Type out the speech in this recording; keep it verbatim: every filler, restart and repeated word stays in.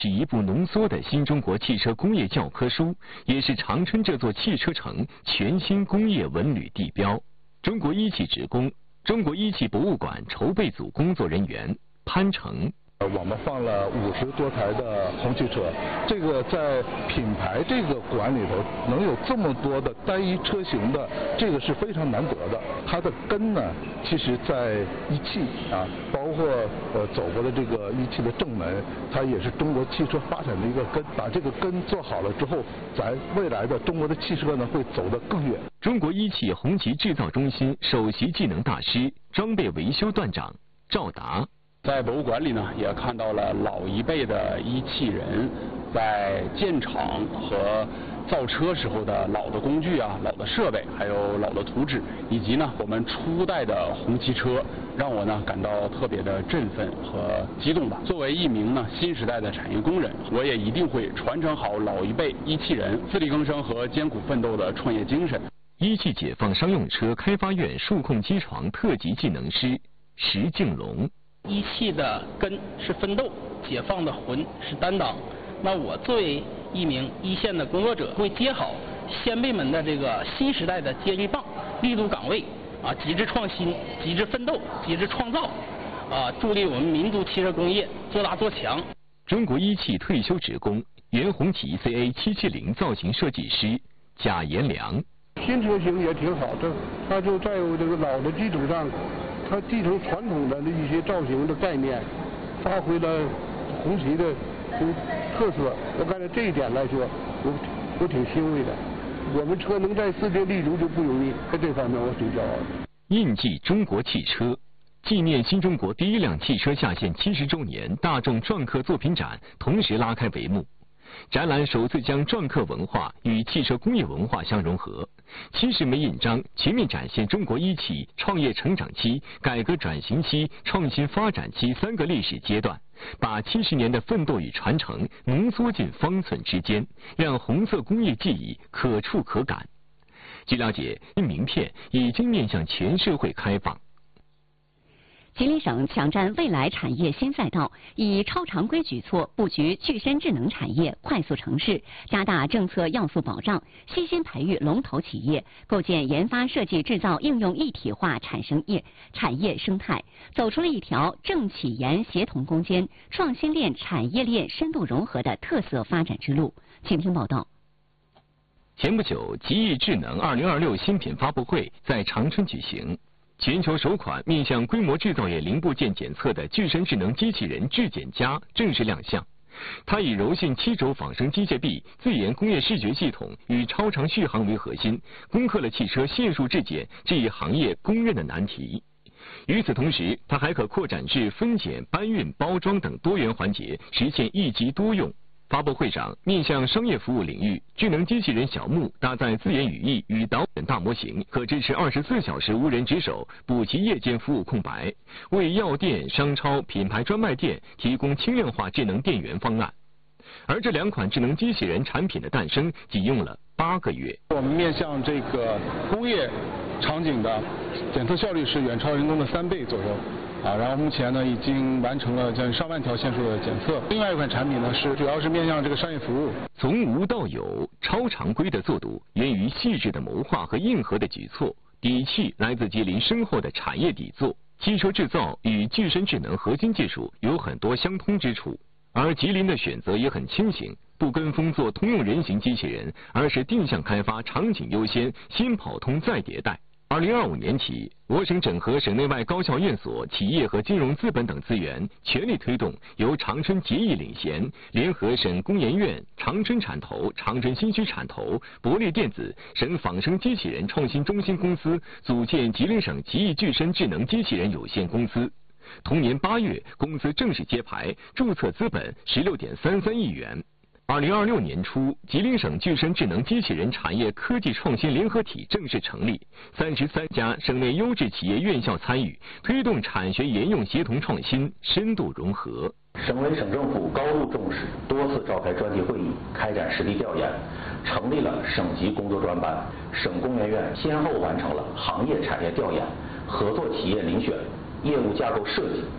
是一部浓缩的新中国汽车工业教科书，也是长春这座汽车城全新工业文旅地标。中国一汽职工、中国一汽博物馆筹备组工作人员潘成。 我们放了五十多台的红旗车，这个在品牌这个馆里头能有这么多的单一车型的，这个是非常难得的。它的根呢，其实在一汽啊，包括呃走过的这个一汽的正门，它也是中国汽车发展的一个根。把这个根做好了之后，咱未来的中国的汽车呢会走得更远。 中国一汽红旗制造中心首席技能大师、装备维修段长赵达。 在博物馆里呢，也看到了老一辈的一汽人在建厂和造车时候的老的工具啊、老的设备，还有老的图纸，以及呢我们初代的红旗车，让我呢感到特别的振奋和激动吧。作为一名呢新时代的产业工人，我也一定会传承好老一辈一汽人自力更生和艰苦奋斗的创业精神。 一汽解放商用车开发院数控机床特级技能师石敬龙。 一汽的根是奋斗，解放的魂是担当。那我作为一名一线的工作者，会接好先辈们的这个新时代的接力棒，立足岗位啊，极致创新，极致奋斗，极致创造，啊，助力我们民族汽车工业做大做强。 中国一汽退休职工、原红旗 C A 七七零造型设计师贾延良。 新车型也挺好的，它就在有这个老的基础上。它继承传统的一些造型的概念，发挥了红旗的这个特色。我感觉这一点来说，我我挺欣慰的。我们车能在世界立足就不容易，在这方面我挺骄傲的。 印记中国汽车，纪念新中国第一辆汽车下线七十周年大众篆刻作品展同时拉开帷幕。展览首次将篆刻文化与汽车工业文化相融合，七十枚印章全面展现中国一汽创业成长期、改革转型期、创新发展期三个历史阶段，把七十年的奋斗与传承浓缩进方寸之间，让红色工业记忆可触可感。据了解，名片已经面向全社会开放。 吉林省抢占未来产业新赛道，以超常规举措布局具身智能产业快速城市，加大政策要素保障，悉心培育龙头企业，构建研发设计制造应用一体化产生业产业生态，走出了一条政企研协同攻坚、创新链产业链深度融合的特色发展之路。请听报道。 前不久，极易智能二零二六新品发布会在长春举行。全球首款面向规模制造业零部件检测的具身智能机器人智检加正式亮相。它以柔性七轴仿生机械臂、自研工业视觉系统与超长续航为核心，攻克了汽车线束质检这一行业公认的难题。与此同时，它还可扩展至分拣、搬运、包装等多元环节，实现一机多用。发布会上，面向商业服务领域，智能机器人小木搭载自研语义与导演大模型，可支持二十四小时无人值守，补齐夜间服务空白，为药店、商超、品牌专卖店提供轻量化智能电源方案。而这两款智能机器人产品的诞生仅用了八个月。 我们面向这个工业场景的检测效率是远超人工的三倍左右。啊，然后目前呢已经完成了将近上万条线束的检测。另外一款产品呢是主要是面向这个商业服务。 从无到有，超常规的做读源于细致的谋划和硬核的举措，底气来自吉林深厚的产业底座。汽车制造与具身智能核心技术有很多相通之处，而吉林的选择也很清醒，不跟风做通用人形机器人，而是定向开发场景优先，先跑通再迭代。二零二五年起，我省整合省内外高校院所、企业和金融资本等资源，全力推动由长春结义领衔，联合省工研院、长春产投、长春新区产投、博力电子、省仿生机器人创新中心公司，组建吉林省极易具身智能机器人有限公司。同年八月，公司正式揭牌，注册资本十六点三三亿元。二零二六年初，吉林省具身智能机器人产业科技创新联合体正式成立，三十三家省内优质企业院校参与，推动产学研用协同创新深度融合。 省委省政府高度重视，多次召开专题会议，开展实地调研，成立了省级工作专班。省工研院先后完成了行业产业调研、合作企业遴选、业务架构设计、